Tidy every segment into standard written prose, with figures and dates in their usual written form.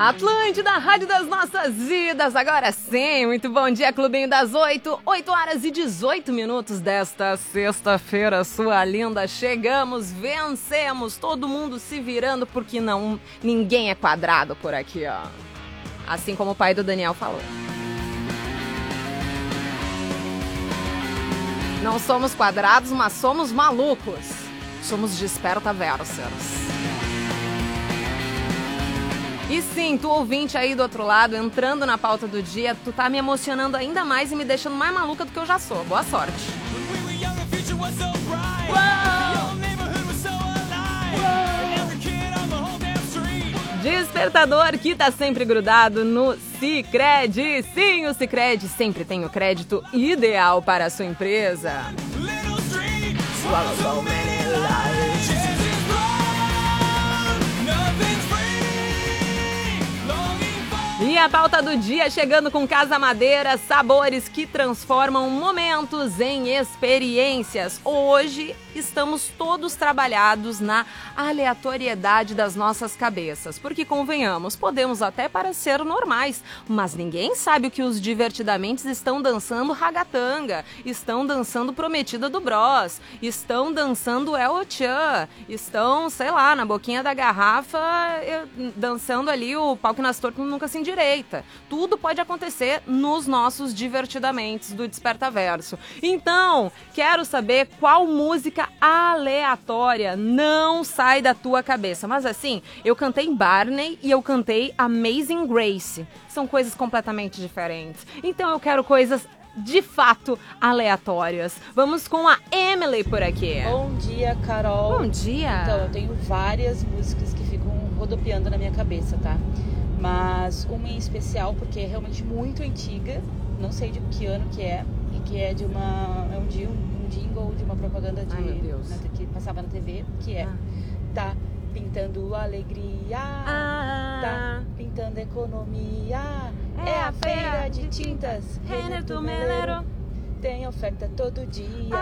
Atlântida, Rádio das Nossas Vidas, agora sim, muito bom dia, Clubinho das 8 horas e 18 minutos desta sexta-feira, sua linda, chegamos, vencemos, todo mundo se virando, porque não, ninguém é quadrado por aqui, ó, assim como o pai do Daniel falou. Não somos quadrados, mas somos malucos, somos despertaversos. E sim, tu ouvinte aí do outro lado, entrando na pauta do dia, tu tá me emocionando ainda mais e me deixando mais maluca do que eu já sou. Boa sorte. Despertador que tá sempre grudado no Sicredi. Sim, o Sicredi sempre tem o crédito ideal para a sua empresa. E a pauta do dia chegando com Casa Madeira, sabores que transformam momentos em experiências. Hoje estamos todos trabalhados na aleatoriedade das nossas cabeças, porque convenhamos, podemos até parecer normais, mas ninguém sabe o que os divertidamente estão dançando ragatanga, estão dançando Prometida do Bros, estão dançando El Chan, estão, sei lá, na boquinha da garrafa, dançando ali o pau que nas tortas nunca se endireita. Tudo pode acontecer nos nossos divertidamente do Despertaverso. Então, quero saber qual música aleatória não sai da tua cabeça. Mas assim, eu cantei Barney e eu cantei Amazing Grace. São coisas completamente diferentes. Então eu quero coisas de fato aleatórias. Vamos com a Emily por aqui. Bom dia, Carol. Bom dia. Então, eu tenho várias músicas que ficam rodopiando na minha cabeça, tá? Mas uma em especial, porque é realmente muito antiga, não sei de que ano que é, e que é de uma... é um jingle de uma propaganda de, ai, meu Deus, que passava na TV, que é tá pintando alegria, tá pintando economia, é a feira de tintas, Renato Melero, tem oferta todo dia,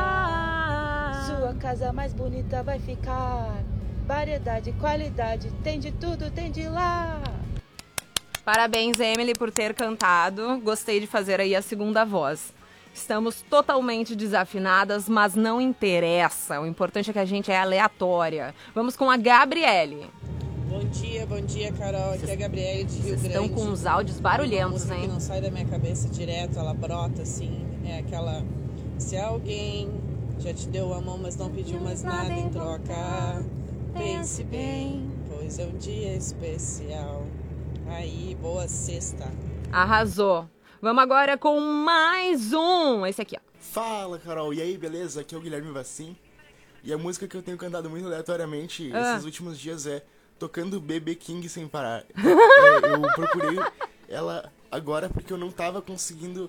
sua casa mais bonita vai ficar, variedade, qualidade, tem de tudo, tem de lá. Parabéns, Emily, por ter cantado. Gostei de fazer aí a segunda voz. Estamos totalmente desafinadas, mas não interessa. O importante é que a gente é aleatória. Vamos com a Gabriele. Bom dia, Carol. Aqui é a Gabriele de Rio Grande. Estão com uns áudios barulhentos, uma música hein? que não sai da minha cabeça direto, ela brota assim. É aquela... Se alguém já te deu a mão, mas não pediu mais nada em troca, pense bem, pois é um dia especial. Aí, boa sexta. Arrasou. Vamos agora com mais um. Esse aqui, ó. Fala, Carol. E aí, beleza? Aqui é o Guilherme Vassim. E a música que eu tenho cantado muito aleatoriamente esses últimos dias é Tocando BB King Sem Parar. Eu procurei ela agora porque eu não tava conseguindo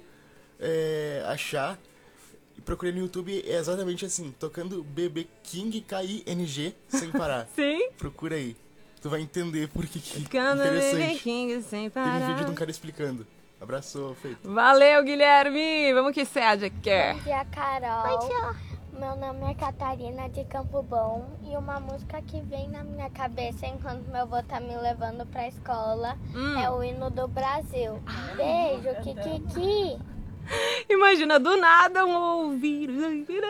achar. E procurei no YouTube, é exatamente assim, Tocando BB King KING Sem Parar. Sim. Procura aí. Tu vai entender por que Tocando BB interessante. King Sem Parar. Tem um vídeo de um cara explicando. Abraço, feito. Valeu, Guilherme. Vamos que Cédia quer. Bom dia, Carol. Bom dia. Meu nome é Catarina de Campo Bom e uma música que vem na minha cabeça enquanto meu avô tá me levando pra escola é o hino do Brasil. Beijo, Kikiki. Imagina, do nada um ouvir